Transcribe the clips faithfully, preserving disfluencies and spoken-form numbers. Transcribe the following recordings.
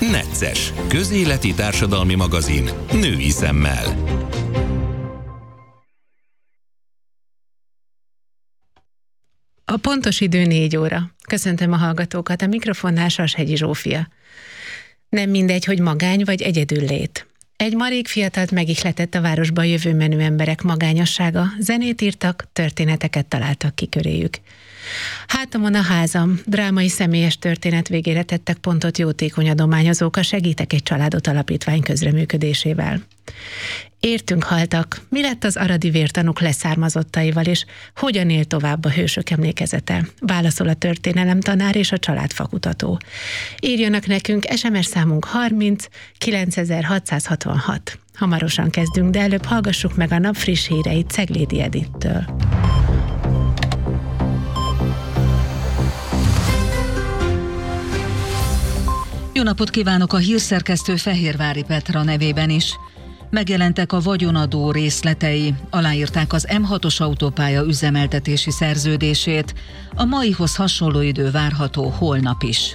Necces, közéleti társadalmi magazin női szemmel. A pontos idő négy óra. Köszöntöm a hallgatókat, a mikrofonnál Sashegyi Zsófia. Nem mindegy, hogy magány vagy egyedül lét. Egy ma rég fiatalt megihletett a városban jövő menő emberek magányossága, zenét írtak, történeteket találtak ki köréjük. Hátamon a házam, drámai személyes történet végére tettek pontot jótékony adományozók, a Segítek egy családot alapítvány közreműködésével. Értünk haltak, mi lett az aradi vértanúk leszármazottaival, és hogyan él tovább a hősök emlékezete? Válaszol a történelemtanár és a családfakutató. Írjanak nekünk, es em es számunk harminc kilencezer-hatszázhatvanhat. Hamarosan kezdünk, de előbb hallgassuk meg a nap friss híreit Ceglédi Edittől. Jó napot kívánok, a hírszerkesztő Fehérvári Petra nevében is. Megjelentek a vagyonadó részletei, aláírták az em hatos autópálya üzemeltetési szerződését. A maihoz hasonló idő várható holnap is.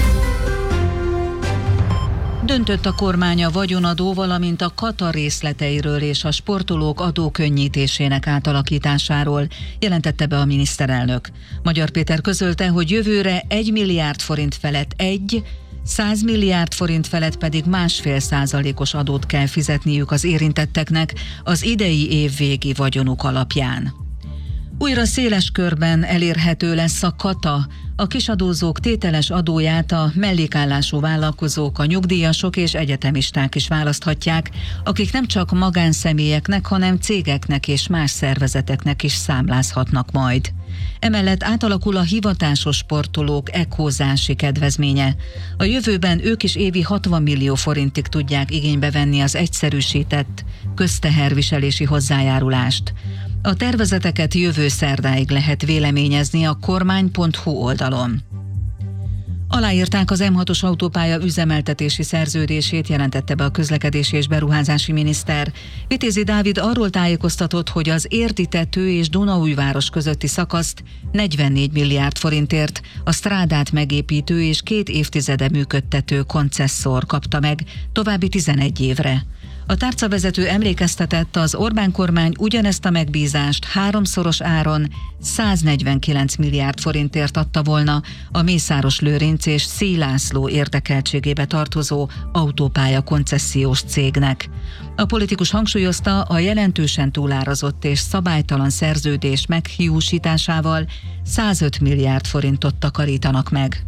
Döntött a kormány a vagyonadó, valamint a kata részleteiről és a sportolók adókönnyítésének átalakításáról, jelentette be a miniszterelnök. Magyar Péter közölte, hogy jövőre egy milliárd forint felett egy, száz milliárd forint felett pedig másfél százalékos adót kell fizetniük az érintetteknek az idei év végi vagyonuk alapján. Újra széles körben elérhető lesz a kata, a kisadózók tételes adóját a mellékállású vállalkozók, a nyugdíjasok és egyetemisták is választhatják, akik nem csak magánszemélyeknek, hanem cégeknek és más szervezeteknek is számlázhatnak majd. Emellett átalakul a hivatásos sportolók ekózási kedvezménye. A jövőben ők is évi hatvan millió forintig tudják igénybe venni az egyszerűsített közteherviselési hozzájárulást. A tervezeteket jövő szerdáig lehet véleményezni a kormány pont hu oldalon. Aláírták az em hatos autópálya üzemeltetési szerződését, jelentette be a közlekedési és beruházási miniszter. Vitézi Dávid arról tájékoztatott, hogy az Érdi-tető és Dunaújváros közötti szakaszt negyvennégy milliárd forintért a strádát megépítő és két évtizede működtető koncesszor kapta meg további tizenegy évre. A tárcavezető emlékeztetett, az Orbán kormány ugyanezt a megbízást háromszoros áron száznegyvenkilenc milliárd forintért adta volna a Mészáros Lőrinc és Szély László érdekeltségébe tartozó autópálya koncesziós cégnek. A politikus hangsúlyozta, a jelentősen túlárazott és szabálytalan szerződés meghiúsításával százöt milliárd forintot takarítanak meg.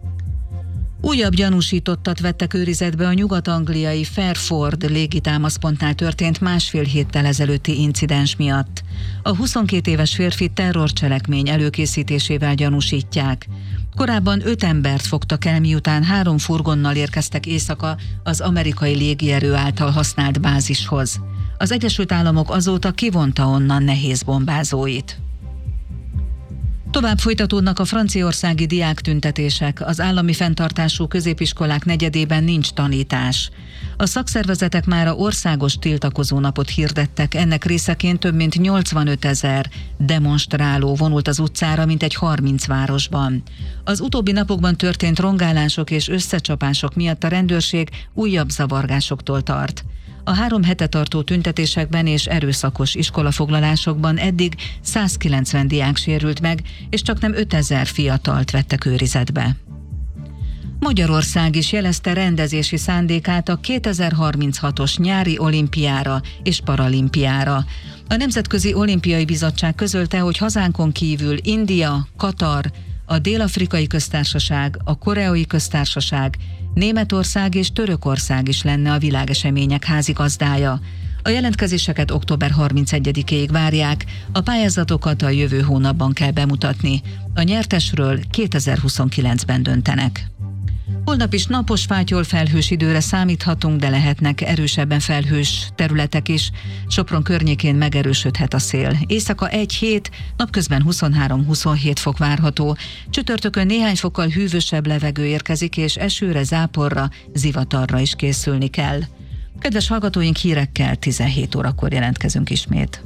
Újabb gyanúsítottat vettek őrizetbe a nyugat-angliai Fairford légitámaszpontnál történt másfél héttel ezelőtti incidens miatt. A huszonkét éves férfi terrorcselekmény előkészítésével gyanúsítják. Korábban öt embert fogtak el, miután három furgonnal érkeztek éjszaka az amerikai légierő által használt bázishoz. Az Egyesült Államok azóta kivonta onnan nehéz bombázóit. Tovább folytatódnak a franciaországi diáktüntetések, az állami fenntartású középiskolák negyedében nincs tanítás. A szakszervezetek mára országos tiltakozó napot hirdettek, ennek részeként több mint nyolcvanöt ezer demonstráló vonult az utcára, mintegy harminc városban. Az utóbbi napokban történt rongálások és összecsapások miatt a rendőrség újabb zavargásoktól tart. A három hete tartó tüntetésekben és erőszakos iskolafoglalásokban eddig százkilencven diák sérült meg, és csaknem ötezer fiatalt vettek őrizetbe. Magyarország is jelezte rendezési szándékát a kétezer-harminchatos nyári olimpiára és paralimpiára. A Nemzetközi Olimpiai Bizottság közölte, hogy hazánkon kívül India, Katar, a Dél-Afrikai Köztársaság, a Koreai Köztársaság, Németország és Törökország is lenne a világesemények házigazdája. A jelentkezéseket október harmincegyedikéig várják, a pályázatokat a jövő hónapban kell bemutatni. A nyertesről kétezer-huszonkilencben döntenek. Holnap is napos, fátyol, felhős időre számíthatunk, de lehetnek erősebben felhős területek is. Sopron környékén megerősödhet a szél. Éjszaka egy-hét, napközben huszonhárom-huszonhét fok várható. Csütörtökön néhány fokkal hűvösebb levegő érkezik, és esőre, záporra, zivatarra is készülni kell. Kedves hallgatóink, hírekkel tizenhét órakor jelentkezünk ismét.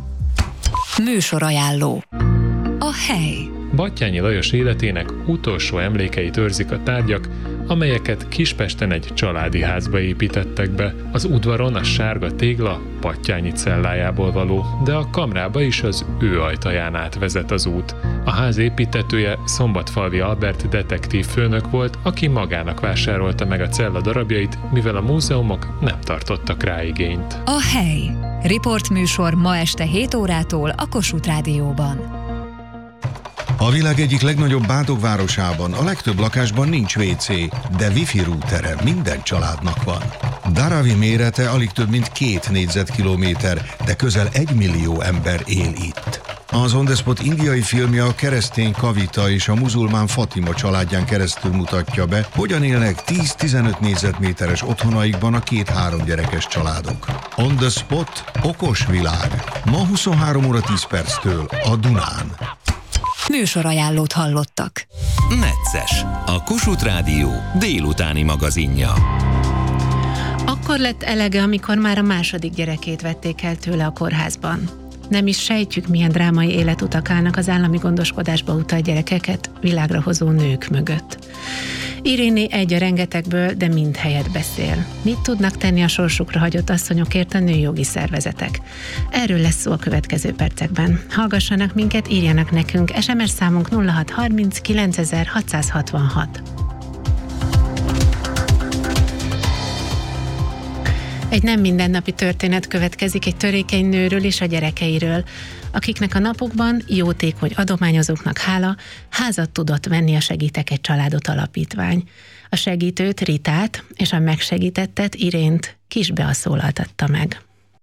Műsorajánló. A hely. Batthyányi Lajos életének utolsó emlékeit őrzik a tárgyak, amelyeket Kispesten egy családi házba építettek be. Az udvaron a sárga tégla Pattyányi cellájából való, de a kamrába is az ő ajtaján át vezet az út. A ház építetője Szombatfalvi Albert detektív főnök volt, aki magának vásárolta meg a cella darabjait, mivel a múzeumok nem tartottak rá igényt. A hely. Riportműsor ma este hét órától a Kossuth Rádióban. A világ egyik legnagyobb bádogvárosában a legtöbb lakásban nincs vé cé, de wifi rútere minden családnak van. Dharavi mérete alig több mint két négyzetkilométer, de közel egy millió ember él itt. Az On The Spot indiai filmje a keresztény Kavita és a muzulmán Fatima családján keresztül mutatja be, hogyan élnek tíz-tizenöt négyzetméteres otthonaikban a két-három gyerekes családok. On The Spot, okos világ. Ma huszonhárom óra tíz perctől a Dunán. Műsorajánlót hallottak. Necces, a Kossuth Rádió délutáni magazinja. Akkor lett elege, amikor már a második gyerekét vették el tőle a kórházban. Nem is sejtjük, milyen drámai életutak állnak az állami gondoskodásba utalt gyerekeket világra hozó nők mögött. Iréné egy a rengetegből, de mind helyet beszél. Mit tudnak tenni a sorsukra hagyott asszonyokért a nőjogi szervezetek? Erről lesz szó a következő percekben. Hallgassanak minket, írjanak nekünk, es em es számunk nulla hat harminc kilencezer-hatszázhatvanhat. Egy nem mindennapi történet következik egy törékeny nőről és a gyerekeiről, akiknek a napokban jótékony adományozóknak hála házat tudott venni a Segítek egy családot alapítvány. A segítőt, Ritát és a megsegítettet, Irént Kisbea szólaltatta meg.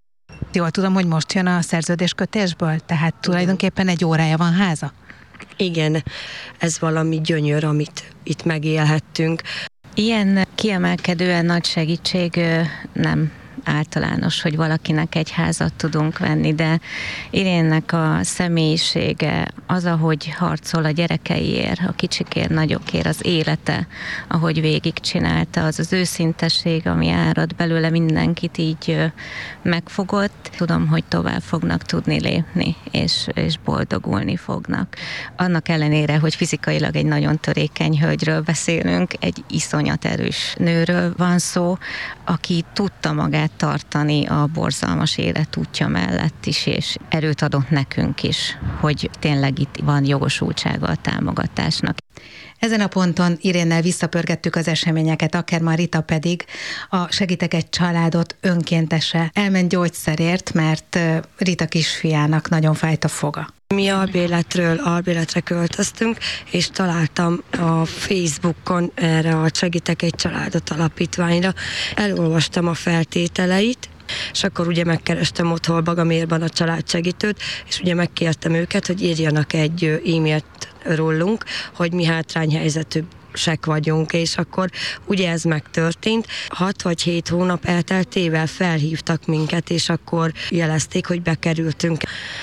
Jól tudom, hogy most jön a szerződéskötésből, tehát tulajdonképpen egy órája van háza? Igen, ez valami gyönyör, amit itt megélhettünk. Ilyen kiemelkedően nagy segítség nem általános, hogy valakinek egy házat tudunk venni, de Irénnek a személyisége, az, ahogy harcol a gyerekeiért, a kicsikért, nagyokért, az élete, ahogy végigcsinálta, az az őszinteség, ami árad belőle, mindenkit így megfogott. Tudom, hogy tovább fognak tudni lépni, és, és boldogulni fognak. Annak ellenére, hogy fizikailag egy nagyon törékeny hölgyről beszélünk, egy iszonyat erős nőről van szó, aki tudta magát tartani a borzalmas életútja mellett is, és erőt adott nekünk is, hogy tényleg itt van jogosultsága a támogatásnak. Ezen a ponton Irénnel visszapörgettük az eseményeket, akár Rita pedig a Segítek egy családot önkéntese elment gyógyszerért, mert Rita kisfiának nagyon fájt a foga. Mi albéletről albéletre költöztünk, és találtam a Facebookon erre a Segítek egy családot alapítványra. Elolvastam a feltételeit, és akkor ugye megkerestem otthon Bagamérban a családsegítőt, és ugye megkértem őket, hogy írjanak egy e-mailt rólunk, hogy mi hátrányhelyzetűsek vagyunk, és akkor ugye ez megtörtént. Hat vagy hét hónap elteltével felhívtak minket, és akkor jelezték, hogy bekerültünk.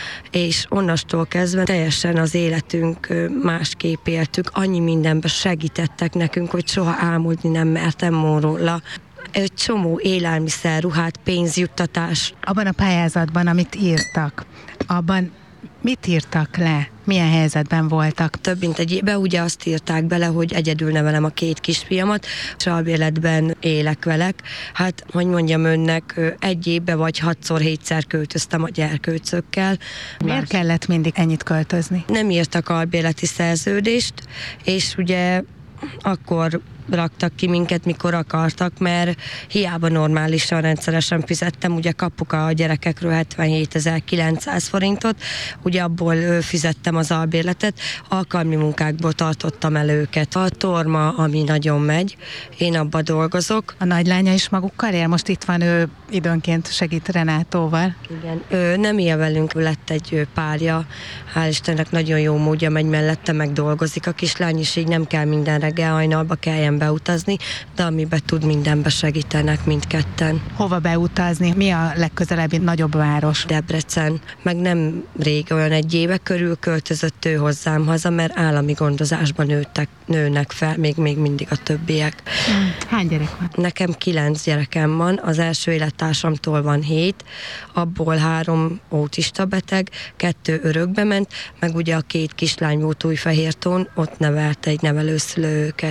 És onnastól kezdve teljesen az életünk másképp éltük, annyi mindenben segítettek nekünk, hogy soha álmodni nem mertem róla. Egy csomó élelmiszer, ruhát, pénzjuttatás. Abban a pályázatban, amit írtak, abban mit írtak le? Milyen helyzetben voltak? Több mint egy évben ugye azt írták bele, hogy egyedül nevelem a két kisfiamat, és albéletben élek velek. Hát, hogy mondjam önnek, egy évben vagy hatszor, hétszer költöztem a gyerkőcökkel. Miért kellett mindig ennyit költözni? Nem írtak albéleti szerződést, és ugye akkor raktak ki minket, mikor akartak, mert hiába normálisan, rendszeresen fizettem, ugye kapuk a gyerekekről hetvenhétezer-kilencszáz forintot, ugye abból fizettem az albérletet, alkalmi munkákból tartottam el őket. A torma, ami nagyon megy, én abba dolgozok. A nagylánya is magukkal él? Most itt van, ő időnként segít Renátóval. Igen, ő nem él velünk, lett egy párja, hál' Istennek nagyon jó módja megy mellette, meg dolgozik. A kislány is így nem kell minden reggel hajnalba kelljen beutazni, de amiben tud, mindenbe segítenek mindketten. Hova beutazni? Mi a legközelebbi nagyobb város? Debrecen, meg nem rég, olyan egy éve körül költözött ő hozzám haza, mert állami gondozásban nőttek, nőnek fel, még, még mindig a többiek. Hány gyerek van? Nekem kilenc gyerekem van, az első élettársamtól van hét, abból három autista beteg, kettő örökbe ment, meg ugye a két kislány volt Újfehértón, ott nevelte egy nevelőszülő őket.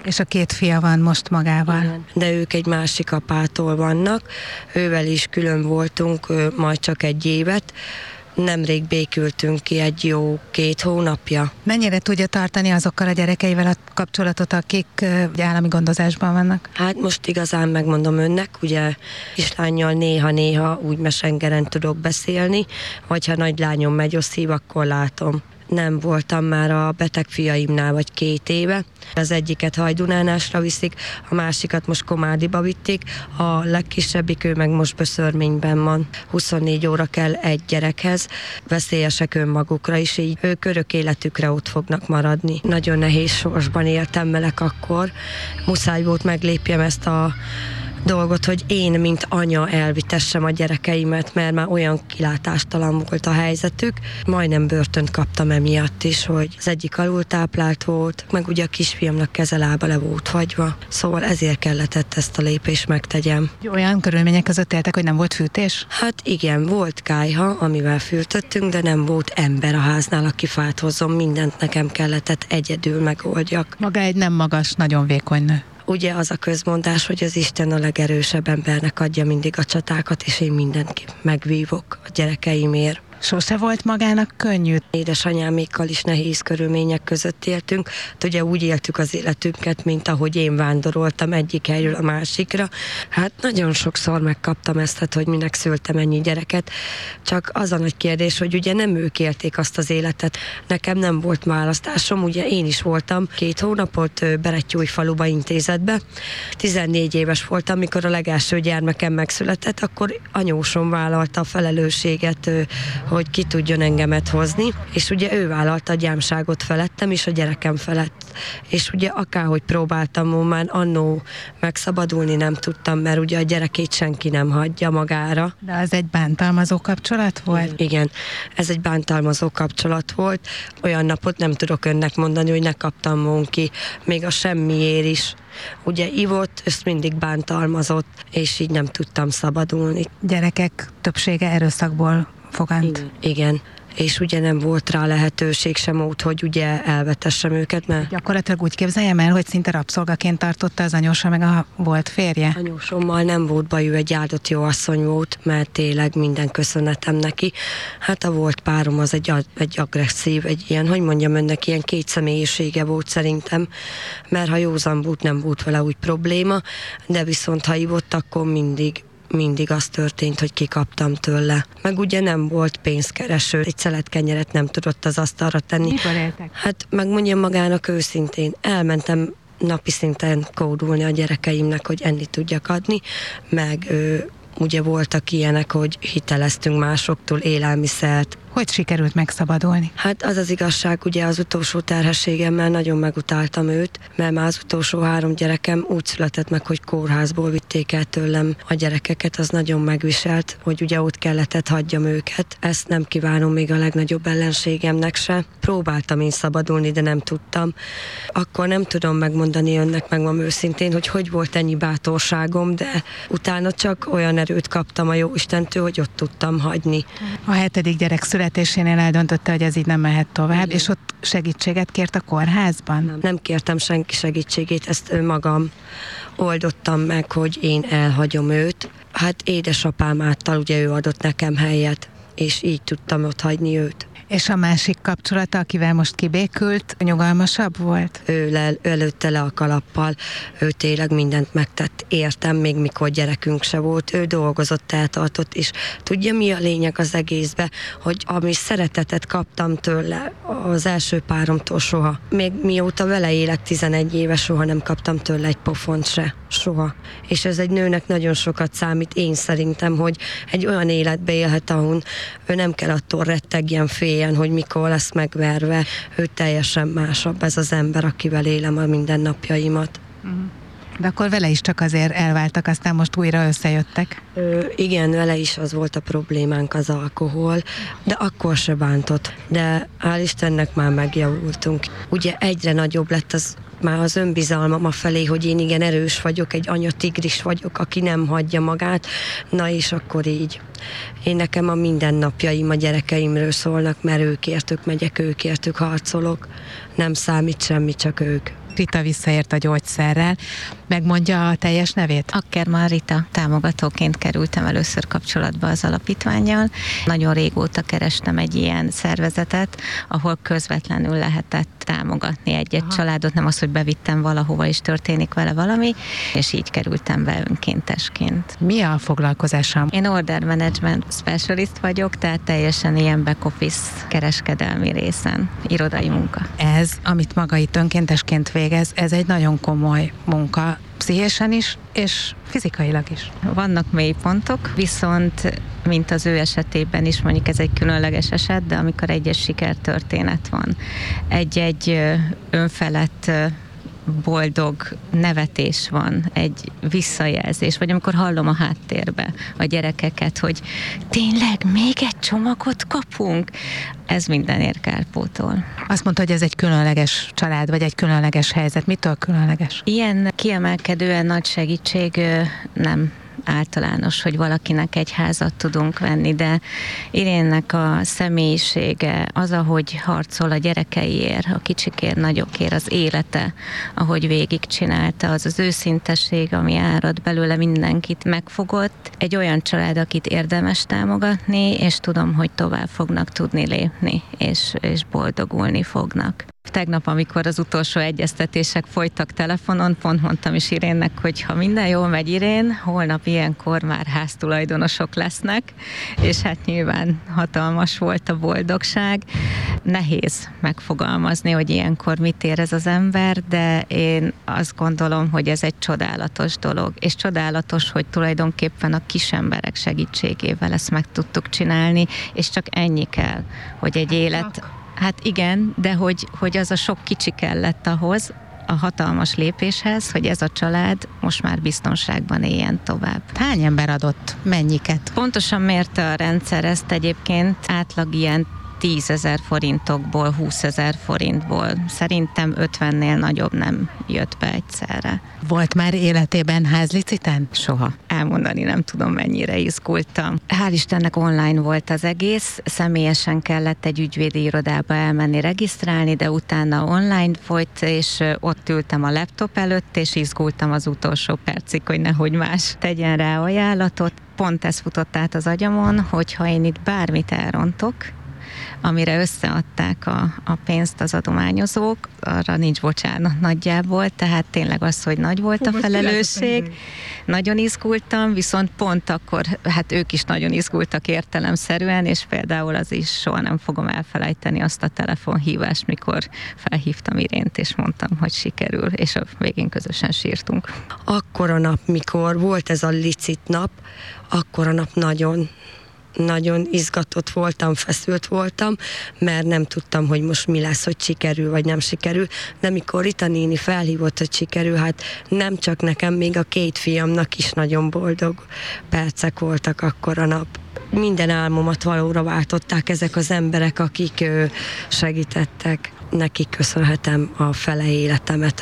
És a két fia van most magával. Igen. De ők egy másik apától vannak, ővel is külön voltunk, majd csak egy évet. Nemrég békültünk ki egy jó két hónapja. Mennyire tudja tartani azokkal a gyerekeivel a kapcsolatot, akik ugye állami gondozásban vannak? Hát most igazán megmondom önnek, ugye kislánnyal néha-néha úgy mesengeren tudok beszélni, vagy ha nagylányom megy oszív, akkor látom. Nem voltam már a beteg fiaimnál vagy két éve. Az egyiket Hajdunánásra viszik, a másikat most Komádiba vitték, a legkisebbik ő meg most Böszörményben van. huszonnégy óra kell egy gyerekhez, veszélyesek önmagukra is, így ők örök életükre ott fognak maradni. Nagyon nehéz sorsban éltem velek akkor. Muszáj volt meglépjem ezt a dolgot, hogy én, mint anya elvitessem a gyerekeimet, mert már olyan kilátástalan volt a helyzetük. Majdnem börtönt kaptam emiatt is, hogy az egyik alultáplált volt, meg ugye a kisfiamnak keze-lába le volt fagyva. Szóval ezért kellett ezt a lépést megtegyem. Olyan körülmények között éltek, hogy nem volt fűtés? Hát igen, volt kályha, amivel fűtöttünk, de nem volt ember a háznál, aki fát hozzon, mindent nekem kellett egyedül megoldjak. Maga egy nem magas, nagyon vékony nő. Ugye az a közmondás, hogy az Isten a legerősebb embernek adja mindig a csatákat, és én mindent megvívok a gyerekeimért. Sose volt magának könnyű? Édesanyámékkal is nehéz körülmények között éltünk. Ugye úgy éltük az életünket, mint ahogy én vándoroltam egyik helyről a másikra. Hát nagyon sokszor megkaptam ezt, hogy minek szültem ennyi gyereket. Csak az a nagy kérdés, hogy ugye nem ők élték azt az életet. Nekem nem volt választásom, ugye én is voltam két hónapot Berettyóújfaluba intézetbe. tizennégy éves voltam, amikor a legelső gyermekem megszületett, akkor anyósom vállalta a felelősséget, hogy ki tudjon engemet hozni, és ugye ő vállalta a gyámságot felettem és a gyerekem felett. És ugye akárhogy próbáltam már annó megszabadulni nem tudtam, mert ugye a gyerekét senki nem hagyja magára. De az egy bántalmazó kapcsolat volt? Igen, ez egy bántalmazó kapcsolat volt. Olyan napot nem tudok önnek mondani, hogy ne kaptam volna ki, még a semmiért is. Ugye ivott, ezt mindig bántalmazott, és így nem tudtam szabadulni. Gyerekek többsége erőszakból fogant. Igen. Igen. És ugye nem volt rá lehetőség sem út, hogy ugye elvetessem őket, mert... Gyakorlatilag úgy képzeljem el, hogy szinte rabszolgaként tartotta az anyósa meg a volt férje? Anyósommal nem volt baj, ő egy áldott jó asszony volt, mert tényleg minden köszönetem neki. Hát a volt párom az egy, egy agresszív, egy ilyen, hogy mondjam önnek, ilyen két személyisége volt szerintem, mert ha józan volt, nem volt vele úgy probléma, de viszont ha ivott, akkor mindig mindig az történt, hogy kikaptam tőle. Meg ugye nem volt pénzkereső, egy szelet kenyeret nem tudott az asztalra tenni. Mikor éltek? Hát megmondjam magának őszintén, elmentem napi szinten kódulni a gyerekeimnek, hogy enni tudjak adni, meg ö, ugye voltak ilyenek, hogy hiteleztünk másoktól élelmiszert. Hogy sikerült megszabadulni? Hát az az igazság, ugye az utolsó terhességemmel nagyon megutáltam őt, mert már az utolsó három gyerekem úgy született meg, hogy kórházból vitték el tőlem a gyerekeket, az nagyon megviselt, hogy ugye ott kellett hagyjam őket. Ezt nem kívánom még a legnagyobb ellenségemnek se. Próbáltam én szabadulni, de nem tudtam. Akkor nem tudom megmondani önnek, megmondom őszintén, hogy hogy volt ennyi bátorságom, de utána csak olyan erőt kaptam a Jóistentől, hogy ott tudtam hagyni. A hetedik gyerek születésénél eldöntötte, hogy ez így nem mehet tovább, Igen. És ott segítséget kért a kórházban? Nem, nem kértem senki segítségét, ezt magam oldottam meg, hogy én elhagyom őt. Hát édesapám által ugye ő adott nekem helyet, és így tudtam ott hagyni őt. És a másik kapcsolata, akivel most kibékült, nyugalmasabb volt? Ő, le, ő előtte le a kalappal, ő tényleg mindent megtett, értem, még mikor gyerekünk se volt, ő dolgozott, eltartott, és tudja mi a lényeg az egészben, hogy ami szeretetet kaptam tőle az első páromtól soha. Még mióta vele élek tizenegy éve, soha nem kaptam tőle egy pofont se. Soha. És ez egy nőnek nagyon sokat számít, én szerintem, hogy egy olyan életbe élhet, ahol ő nem kell attól rettegjen, féljen, hogy mikor lesz megverve. Ő teljesen másabb ez az ember, akivel élem a mindennapjaimat. De akkor vele is csak azért elváltak, aztán most újra összejöttek. Ö, igen, vele is az volt a problémánk, az alkohol, de akkor se bántott. De hál' Istennek már megjavultunk. Ugye egyre nagyobb lett az már az önbizalmam afelé, hogy én igen erős vagyok, egy anya tigris vagyok, aki nem hagyja magát, na és akkor így. Én nekem a mindennapjaim a gyerekeimről szólnak, mert őkértük megyek, őkértük harcolok, nem számít semmi, csak ők. Rita visszaért a gyógyszerrel. Megmondja a teljes nevét? Ackermann Rita támogatóként kerültem először kapcsolatba az alapítvánnyal. Nagyon régóta kerestem egy ilyen szervezetet, ahol közvetlenül lehetett támogatni egy-egy Aha. családot, nem az, hogy bevittem valahova és történik vele valami, és így kerültem be önkéntesként. Mi a foglalkozásom? Én order management specialist vagyok, tehát teljesen ilyen back office kereskedelmi részen, irodai munka. Ez, amit maga itt önkéntesként végez, ez egy nagyon komoly munka, pszichésen is, és fizikailag is. Vannak mélypontok, viszont mint az ő esetében is, mondjuk ez egy különleges eset, de amikor egy-egy sikertörténet van, egy-egy önfelett boldog nevetés van, egy visszajelzés, vagy amikor hallom a háttérbe a gyerekeket, hogy tényleg még egy csomagot kapunk, ez mindenért kárpótol. Azt mondta, hogy ez egy különleges család, vagy egy különleges helyzet. Mitől különleges? Ilyen kiemelkedően nagy segítség nem általános, hogy valakinek egy házat tudunk venni, de Irénnek a személyisége, az, ahogy harcol a gyerekeiért, a kicsikért, nagyokért, az élete, ahogy végigcsinálta, az az őszintesség, ami árad belőle, mindenkit megfogott. Egy olyan család, akit érdemes támogatni, és tudom, hogy tovább fognak tudni lépni, és, és boldogulni fognak. Tegnap, amikor az utolsó egyeztetések folytak telefonon, pont mondtam is Irénnek, hogy ha minden jól megy, Irén, holnap ilyenkor már háztulajdonosok lesznek, és hát nyilván hatalmas volt a boldogság. Nehéz megfogalmazni, hogy ilyenkor mit érez az ember, de én azt gondolom, hogy ez egy csodálatos dolog, és csodálatos, hogy tulajdonképpen a kis emberek segítségével ezt meg tudtuk csinálni, és csak ennyi kell, hogy egy élet... Hát igen, de hogy, hogy az a sok kicsi kellett ahhoz, a hatalmas lépéshez, hogy ez a család most már biztonságban éljen tovább. Hány ember adott? Mennyiket? Pontosan mérte a rendszer ezt egyébként, átlag ilyen tízezer forintokból, húszezer forintból. Szerintem ötvennél nagyobb nem jött be egyszerre. Volt már életében házliciten? Soha. Elmondani nem tudom, mennyire izgultam. Hál' Istennek online volt az egész, személyesen kellett egy ügyvédi irodába elmenni regisztrálni, de utána online folyt, és ott ültem a laptop előtt, és izgultam az utolsó percig, hogy nehogy más tegyen rá ajánlatot. Pont ez futott át az agyamon, hogyha én itt bármit elrontok, amire összeadták a, a pénzt az adományozók, arra nincs bocsánat nagyjából, tehát tényleg az, hogy nagy volt a felelősség, nagyon izgultam, viszont pont akkor, hát ők is nagyon izgultak értelemszerűen, és például az is soha nem fogom elfelejteni azt a telefonhívást, mikor felhívtam Irént, és mondtam, hogy sikerül, és a végén közösen sírtunk. Akkor a nap, mikor volt ez a licit nap, akkor a nap nagyon nagyon izgatott voltam, feszült voltam, mert nem tudtam, hogy most mi lesz, hogy sikerül, vagy nem sikerül, de mikor Rita néni felhívott, hogy sikerül, hát nem csak nekem, még a két fiamnak is nagyon boldog percek voltak akkor a nap. Minden álmomat valóra váltották ezek az emberek, akik segítettek. Nekik köszönhetem a fele életemet.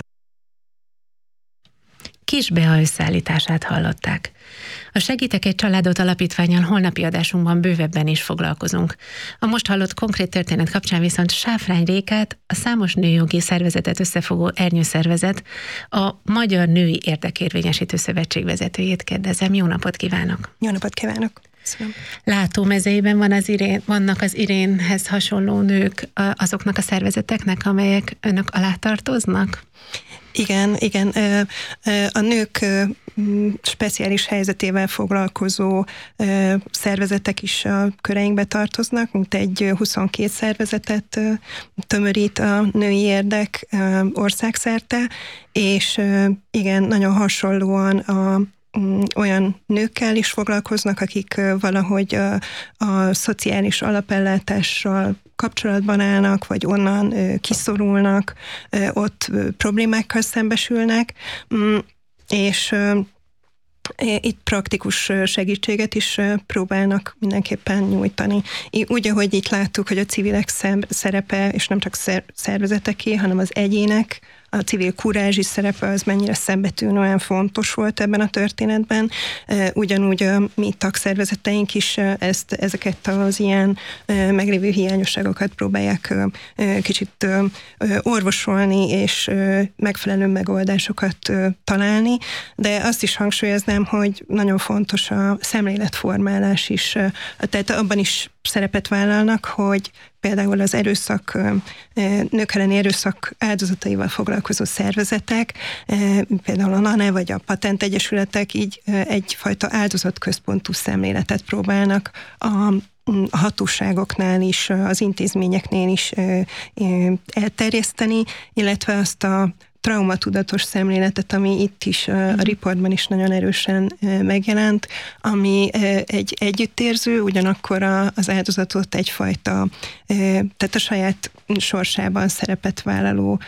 Kis Bea összeállítását hallották. A Segítek egy családot alapítvánnyal holnapi adásunkban bővebben is foglalkozunk. A most hallott konkrét történet kapcsán viszont Sáfrány Rékát, a számos nőjogi szervezetet összefogó ernyőszervezet, a Magyar Női Érdekérvényesítő Szövetség vezetőjét kérdezem. Jó napot kívánok! Jó napot kívánok! Köszönöm. Látómezeiben van az Irén, vannak az Irénhez hasonló nők azoknak a szervezeteknek, amelyek önök alá tartoznak? Igen, igen. A nők speciális helyzetével foglalkozó szervezetek is a köreinkbe tartoznak, mint egy huszonkét szervezetet tömörít a női érdek országszerte, és igen, nagyon hasonlóan a olyan nőkkel is foglalkoznak, akik valahogy a, a szociális alapellátással kapcsolatban állnak, vagy onnan kiszorulnak, ott problémákkal szembesülnek, és itt praktikus segítséget is próbálnak mindenképpen nyújtani. Úgy, ahogy itt láttuk, hogy a civilek szerepe, és nem csak szervezeteké, hanem az egyének, a civil kurázsi szerepe az mennyire szembetűnően fontos volt ebben a történetben. Ugyanúgy a mi tagszervezeteink is ezt, ezeket az ilyen meglévő hiányosságokat próbálják kicsit orvosolni, és megfelelő megoldásokat találni, de azt is hangsúlyoznám, hogy nagyon fontos a szemléletformálás is, tehát abban is szerepet vállalnak, hogy például az erőszak, nők elleni erőszak áldozataival foglalkozó szervezetek, például a NANE vagy a Patent Egyesületek így egyfajta áldozatközpontú szemléletet próbálnak a a hatóságoknál is, az intézményeknél is elterjeszteni, illetve azt a traumatudatos szemléletet, ami itt is a riportban is nagyon erősen megjelent, ami egy együttérző, ugyanakkor az áldozatot egyfajta, tehát a saját sorsában szerepet vállaló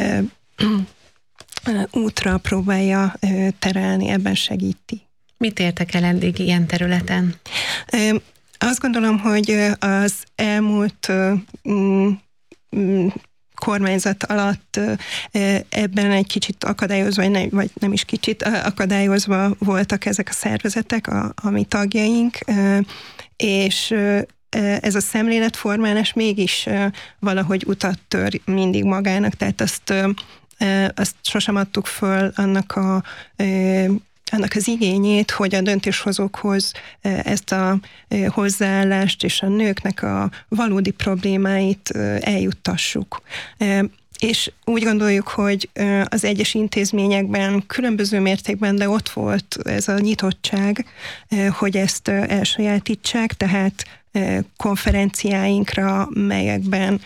útra próbálja terelni, ebben segíti. Mit értek el eddig ilyen területen? Azt gondolom, hogy az elmúlt mm, mm, kormányzat alatt ebben egy kicsit akadályozva, vagy nem, vagy nem is kicsit akadályozva voltak ezek a szervezetek, a, a mi tagjaink, és ez a szemléletformálás mégis valahogy utat tör mindig magának, tehát azt, azt sosem adtuk föl annak a annak az igényét, hogy a döntéshozókhoz ezt a hozzáállást és a nőknek a valódi problémáit eljuttassuk. És úgy gondoljuk, hogy az egyes intézményekben különböző mértékben, de ott volt ez a nyitottság, hogy ezt elsajátítsák, tehát konferenciáinkra, melyekben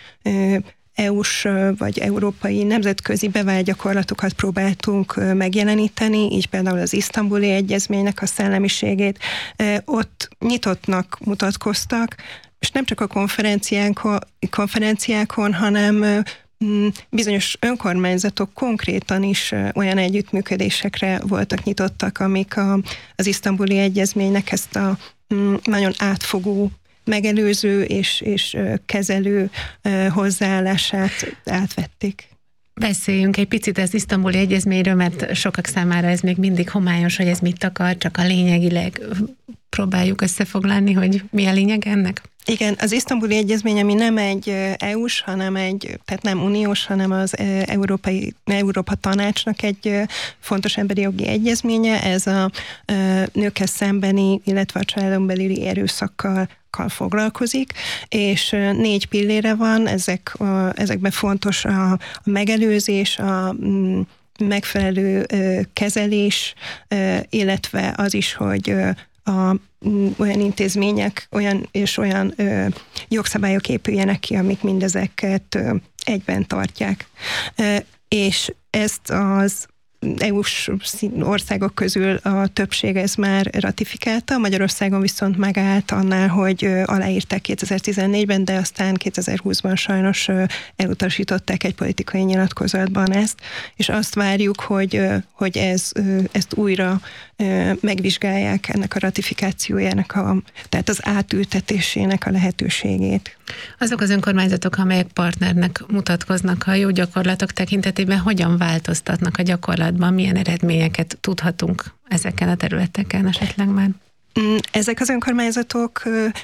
é u-s vagy európai nemzetközi bevált gyakorlatokat próbáltunk megjeleníteni, így például az Isztambuli Egyezménynek a szellemiségét. Ott nyitottnak mutatkoztak, és nem csak a konferenciákon, konferenciákon hanem bizonyos önkormányzatok konkrétan is olyan együttműködésekre voltak nyitottak, amik a, az Isztambuli Egyezménynek ezt a nagyon átfogó megelőző és, és kezelő hozzáállását átvették. Beszéljünk egy picit az Isztambuli Egyezményről, mert sokak számára ez még mindig homályos, hogy ez mit akar, csak a lényegileg próbáljuk összefoglalni, hogy mi a lényeg ennek? Igen, az Isztambuli Egyezmény, ami nem egy é u-s, hanem egy, tehát nem uniós, hanem az Európai, Európa Tanácsnak egy fontos emberi jogi egyezménye, ez a nőkkel szembeni, illetve a családon belüli erőszakkal foglalkozik, és négy pillére van, ezek, ezekben fontos a, a megelőzés, a megfelelő kezelés, illetve az is, hogy a, olyan intézmények olyan és olyan ö, jogszabályok épüljenek ki, amik mindezeket ö, egyben tartják. Ö, és ezt az é u-s országok közül a többség ez már ratifikálta, Magyarországon viszont megállt annál, hogy aláírták kétezer-tizennégyben, de aztán kétezer-húszban sajnos elutasították egy politikai nyilatkozatban ezt, és azt várjuk, hogy, hogy ez, ezt újra megvizsgálják ennek a ratifikációjának, a, tehát az átültetésének a lehetőségét. Azok az önkormányzatok, amelyek partnernek mutatkoznak a jó gyakorlatok tekintetében, hogyan változtatnak a gyakorlatban, milyen eredményeket tudhatunk ezeken a területeken esetleg már? Ezek az önkormányzatok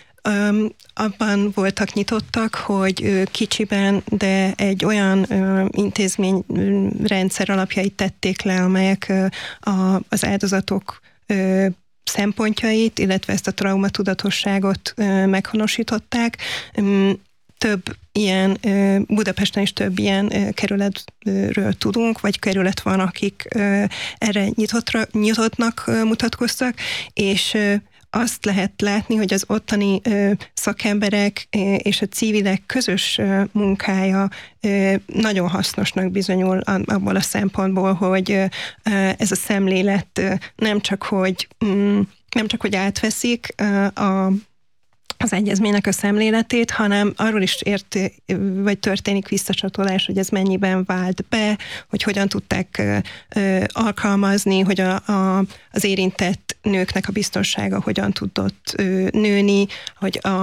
abban voltak nyitottak, hogy kicsiben, de egy olyan intézményrendszer alapjait tették le, amelyek az áldozatok szempontjait, illetve ezt a traumatudatosságot meghonosítottak. Több ilyen, Budapesten is több ilyen kerületről tudunk, vagy kerület van, akik erre nyitottra, nyitottnak mutatkoztak, és azt lehet látni, hogy az ottani ö, szakemberek ö, és a civilek közös ö, munkája ö, nagyon hasznosnak bizonyul abból a szempontból, hogy ö, ez a szemlélet ö, nem csak, hogy mm, nem csak, hogy átveszik ö, a az egyezménynek a szemléletét, hanem arról is ért, vagy történik visszacsatolás, hogy ez mennyiben vált be, hogy hogyan tudták ö, alkalmazni, hogy a, a, az érintett nőknek a biztonsága hogyan tudott ö, nőni, hogy a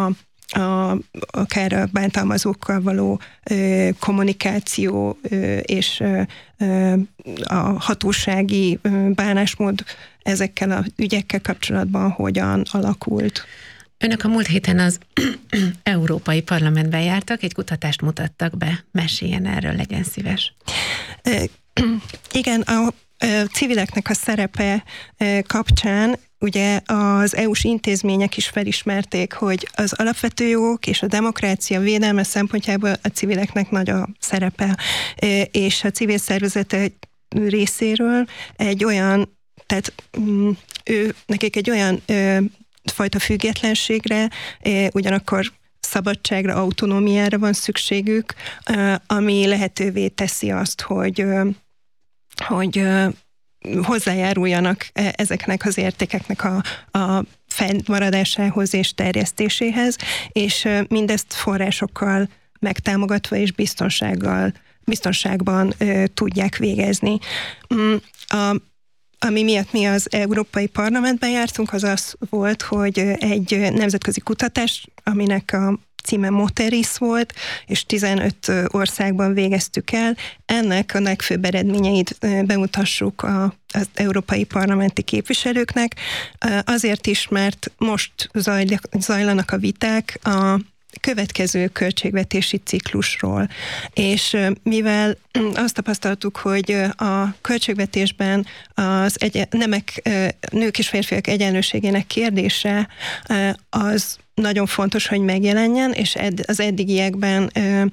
a, akár a bántalmazókkal való ö, kommunikáció ö, és ö, ö, a hatósági ö, bánásmód ezekkel az ügyekkel kapcsolatban hogyan alakult. Önök a múlt héten az Európai Parlamentben jártak, egy kutatást mutattak be. Meséljen erről, legyen szíves. Igen, a civileknek a szerepe kapcsán ugye az é u-s intézmények is felismerték, hogy az alapvető jogok és a demokrácia védelme szempontjából a civileknek nagy a szerepe, és a civil szervezetek részéről egy olyan, tehát ő, nekik egy olyan fajta függetlenségre, ugyanakkor szabadságra, autonómiára van szükségük, ami lehetővé teszi azt, hogy, hogy hozzájáruljanak ezeknek az értékeknek a, a fennmaradásához és terjesztéséhez, és mindezt forrásokkal megtámogatva és biztonsággal, biztonságban tudják végezni. A Ami miatt mi az Európai Parlamentben jártunk, az az volt, hogy egy nemzetközi kutatás, aminek a címe Moteris volt, és tizenöt országban végeztük el. Ennek a legfőbb eredményeit bemutassuk a, az európai parlamenti képviselőknek. Azért is, mert most zajlanak a viták a következő költségvetési ciklusról. És mivel azt tapasztaltuk, hogy a költségvetésben az egy, nemek, nők és férfiak egyenlőségének kérdése az nagyon fontos, hogy megjelenjen, és az eddigiekben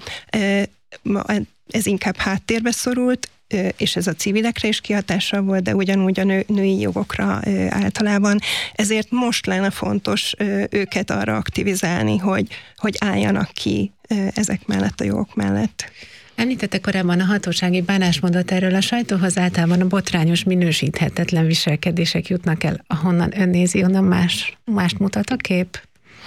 ez inkább háttérbe szorult, és ez a civilekre is kihatással volt, de ugyanúgy a nő, női jogokra általában. Ezért most lenne fontos őket arra aktivizálni, hogy, hogy álljanak ki ezek mellett a jogok mellett. Említette korábban a hatósági bánásmódot, erről a sajtóhoz általában a botrányos, minősíthetetlen viselkedések jutnak el, ahonnan ön nézi, onnan más, mást mutat a kép?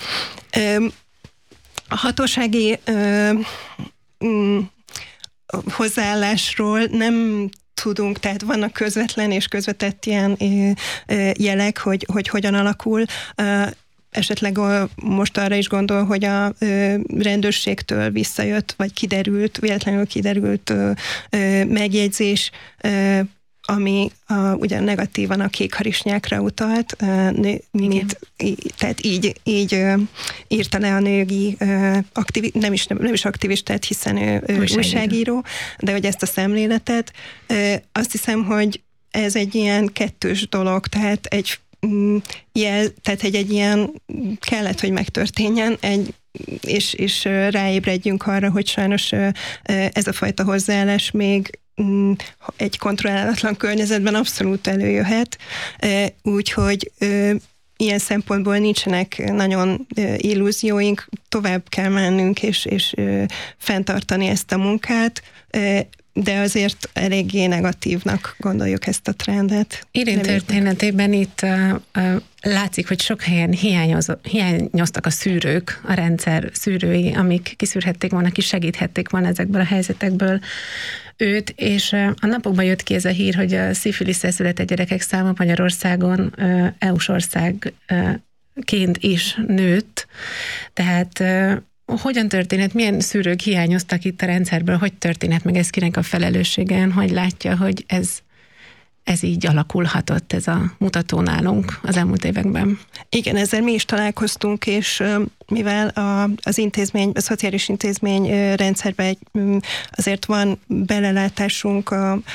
A hatósági ö, mm, hozzáállásról nem tudunk, tehát vannak közvetlen és közvetett ilyen jelek, hogy, hogy hogyan alakul. Esetleg most arra is gondol, hogy a rendőrségtől visszajött, vagy kiderült, véletlenül kiderült megjegyzés, ami a, ugyan negatívan a kékharisnyákra utalt, mint, tehát így, így írta le a nőgi aktivi, nem is, nem, nem is aktivistát, hiszen ő újságíró. újságíró, de hogy ezt a szemléletet, azt hiszem, hogy ez egy ilyen kettős dolog, tehát egy jel, tehát egy, egy ilyen kellett, hogy megtörténjen, egy, és, és ráébredjünk arra, hogy sajnos ez a fajta hozzáállás még egy kontrollálatlan környezetben abszolút előjöhet, úgyhogy ilyen szempontból nincsenek nagyon illúzióink, tovább kell mennünk és, és fenntartani ezt a munkát, de azért eléggé negatívnak gondoljuk ezt a trendet. Irén történetében itt uh, uh, látszik, hogy sok helyen hiányoztak a szűrők, a rendszer szűrői, amik kiszűrhették volna, ki segíthették volna ezekből a helyzetekből őt, és uh, a napokban jött ki ez a hír, hogy a szifiliszsel született gyerekek száma Magyarországon uh, é u-s országként is nőtt, tehát uh, hogyan történhet, milyen szűrők hiányoztak itt a rendszerből, hogy történhet meg ez, kinek a felelősségen, hogy látja, hogy ez, ez így alakulhatott, ez a mutató nálunk az elmúlt években? Igen, ezzel mi is találkoztunk, és mivel a, az intézmény, a szociális intézmény rendszerben azért van belelátásunk, a, a,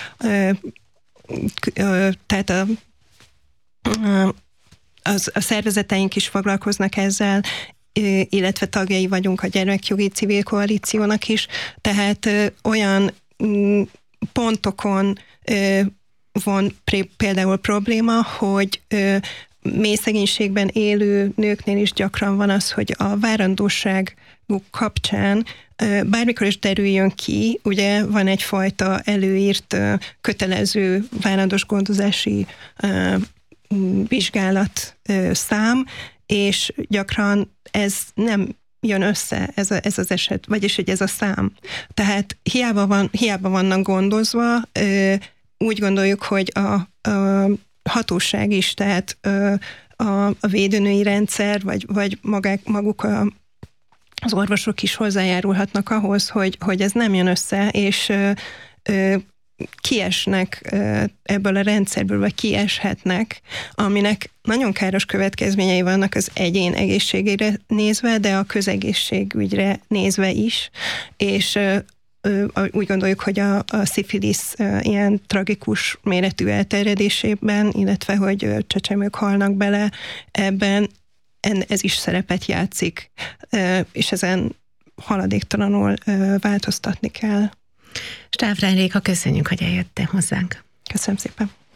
a, tehát a, a, az, a szervezeteink is foglalkoznak ezzel, illetve tagjai vagyunk a Gyermekjogi Civil Koalíciónak is, tehát ö, olyan m, pontokon ö, van pré, például probléma, hogy ö, mély szegénységben élő nőknél is gyakran van az, hogy a várandóságuk kapcsán ö, bármikor is derüljön ki, ugye van egyfajta előírt ö, kötelező várandós gondozási ö, vizsgálat ö, szám, és gyakran ez nem jön össze, ez, a, ez az eset, vagyis hogy ez a szám. Tehát hiába, van, hiába vannak gondozva, ö, úgy gondoljuk, hogy a, a hatóság is, tehát ö, a, a védőnői rendszer, vagy, vagy magák, maguk a az orvosok is hozzájárulhatnak ahhoz, hogy, hogy ez nem jön össze, és ö, ö, kiesnek ebből a rendszerből, vagy kieshetnek, aminek nagyon káros következményei vannak az egyén egészségére nézve, de a közegészségügyre nézve is, és úgy gondoljuk, hogy a, a szifilisz ilyen tragikus méretű elterjedésében, illetve hogy csecsemők halnak bele ebben, ez is szerepet játszik, és ezen haladéktalanul változtatni kell. Stávrány Réka, köszönjük, hogy eljöttél hozzánk. Köszönöm szépen.